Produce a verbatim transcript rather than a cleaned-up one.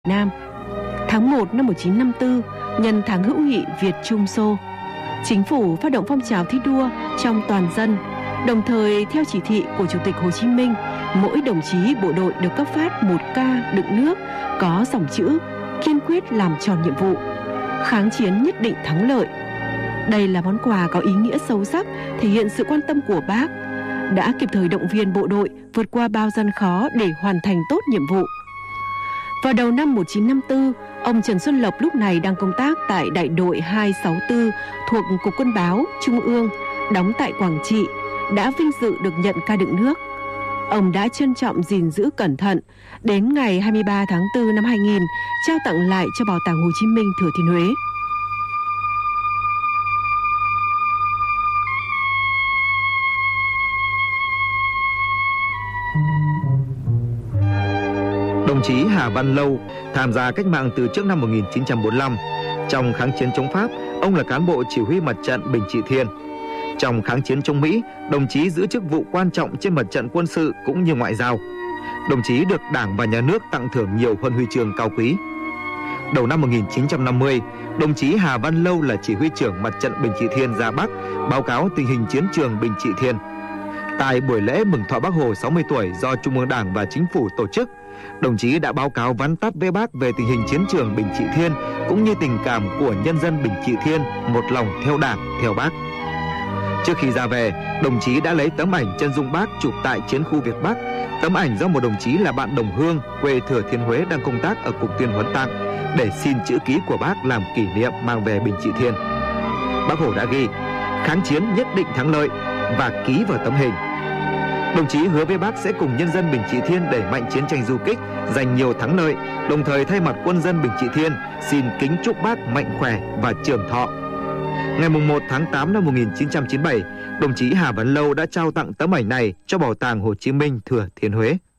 Nam. Tháng một năm một nghìn chín trăm năm mươi tư, nhân tháng hữu nghị Việt Trung Xô, Chính phủ phát động phong trào thi đua trong toàn dân, đồng thời theo chỉ thị của Chủ tịch Hồ Chí Minh, mỗi đồng chí bộ đội được cấp phát một ca đựng nước có dòng chữ kiên quyết làm tròn nhiệm vụ, kháng chiến nhất định thắng lợi. Đây là món quà có ý nghĩa sâu sắc, thể hiện sự quan tâm của Bác, đã kịp thời động viên bộ đội vượt qua bao gian khó để hoàn thành tốt nhiệm vụ. Vào đầu năm một nghìn chín trăm năm mươi tư, ông Trần Xuân Lộc lúc này đang công tác tại đại đội hai sáu tư thuộc Cục Quân báo Trung ương, đóng tại Quảng Trị, đã vinh dự được nhận ca đựng nước. Ông đã trân trọng gìn giữ cẩn thận, đến ngày hai mươi ba tháng tư năm hai nghìn, trao tặng lại cho Bảo tàng Hồ Chí Minh Thừa Thiên Huế. Đồng chí Hà Văn Lâu tham gia cách mạng từ trước năm một nghìn chín trăm bốn mươi lăm. Trong kháng chiến chống Pháp, ông là cán bộ chỉ huy mặt trận Bình Trị Thiên. Trong kháng chiến chống Mỹ, đồng chí giữ chức vụ quan trọng trên mặt trận quân sự cũng như ngoại giao. Đồng chí được Đảng và Nhà nước tặng thưởng nhiều huân huy chương cao quý. Đầu năm một nghìn chín trăm năm mươi, đồng chí Hà Văn Lâu là chỉ huy trưởng mặt trận Bình Trị Thiên ra Bắc, báo cáo tình hình chiến trường Bình Trị Thiên. Tại buổi lễ mừng thọ Bác Hồ sáu mươi tuổi do Trung ương Đảng và Chính phủ tổ chức, đồng chí đã báo cáo vắn tắt với Bác về tình hình chiến trường Bình Trị Thiên cũng như tình cảm của nhân dân Bình Trị Thiên một lòng theo Đảng, theo Bác. Trước khi ra về, đồng chí đã lấy tấm ảnh chân dung Bác chụp tại chiến khu Việt Bắc. Tấm ảnh do một đồng chí là bạn đồng hương quê Thừa Thiên Huế đang công tác ở Cục Tuyên huấn tặng, để xin chữ ký của Bác làm kỷ niệm mang về Bình Trị Thiên. Bác Hồ đã ghi kháng chiến nhất định thắng lợi và ký vào tấm hình. Đồng chí hứa với Bác sẽ cùng nhân dân Bình Trị Thiên đẩy mạnh chiến tranh du kích, giành nhiều thắng lợi, đồng thời thay mặt quân dân Bình Trị Thiên xin kính chúc Bác mạnh khỏe và trường thọ. Ngày mùng một tháng tám năm một nghìn chín trăm chín mươi bảy, đồng chí Hà Văn Lâu đã trao tặng tấm ảnh này cho Bảo tàng Hồ Chí Minh Thừa Thiên Huế.